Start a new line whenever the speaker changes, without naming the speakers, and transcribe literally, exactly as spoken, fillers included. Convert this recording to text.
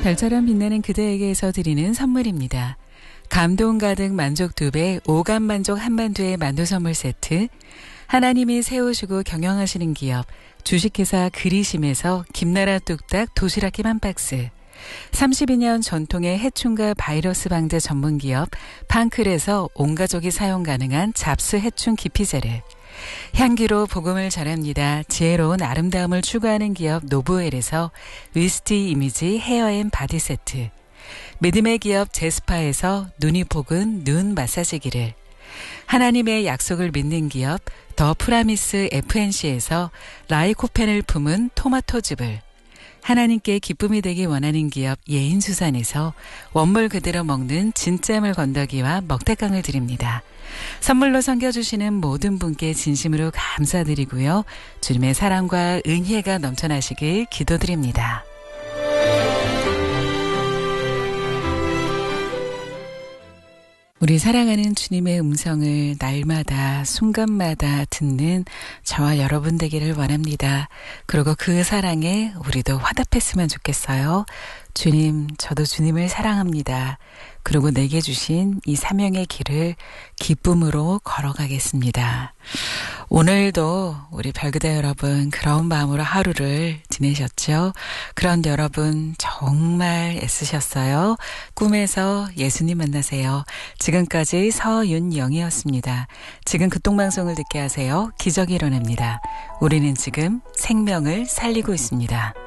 별처럼 빛나는 그대에게서 드리는 선물입니다. 감동 가득 만족 두 배, 오감 만족 한만두의 만두 선물 세트, 하나님이 세우시고 경영하시는 기업 주식회사 그리심에서 김나라 뚝딱 도시락김 한 박스, 삼십이 년 전통의 해충과 바이러스 방제 전문기업 판클에서 온가족이 사용 가능한 잡스 해충 기피제를, 향기로 복음을 전합니다. 지혜로운 아름다움을 추구하는 기업 노브웰에서 위스티 이미지 헤어앤 바디 세트, 믿음의 기업 제스파에서 눈이 복은 눈 마사지기를, 하나님의 약속을 믿는 기업 더 프라미스 에프엔씨에서 라이코펜을 품은 토마토즙을, 하나님께 기쁨이 되기 원하는 기업 예인수산에서 원물 그대로 먹는 진짜물 건더기와 먹태깡을 드립니다. 선물로 섬겨주시는 모든 분께 진심으로 감사드리고요. 주님의 사랑과 은혜가 넘쳐나시길 기도드립니다. 우리 사랑하는 주님의 음성을 날마다 순간마다 듣는 저와 여러분 되기를 원합니다. 그리고 그 사랑에 우리도 화답했으면 좋겠어요. 주님, 저도 주님을 사랑합니다. 그리고 내게 주신 이 사명의 길을 기쁨으로 걸어가겠습니다. 오늘도 우리 별그대 여러분 그런 마음으로 하루를 지내셨죠? 그런데 여러분 정말 애쓰셨어요. 꿈에서 예수님 만나세요. 지금까지 서윤영이었습니다. 지금 극동방송을 듣게 하세요. 기적이 일어납니다. 우리는 지금 생명을 살리고 있습니다.